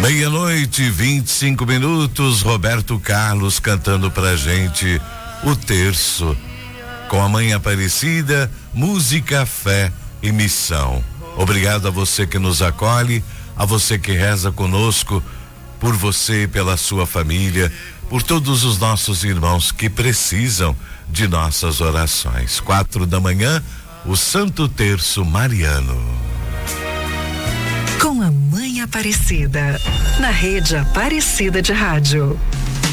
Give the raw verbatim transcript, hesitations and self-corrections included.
Meia-noite, vinte e cinco minutos, Roberto Carlos cantando pra gente o terço. Com a Mãe Aparecida, música, fé e missão. Obrigado a você que nos acolhe, a você que reza conosco, por você e pela sua família, por todos os nossos irmãos que precisam de nossas orações. Quatro da manhã, o Santo Terço Mariano. Com a Mãe Aparecida, na Rede Aparecida de Rádio.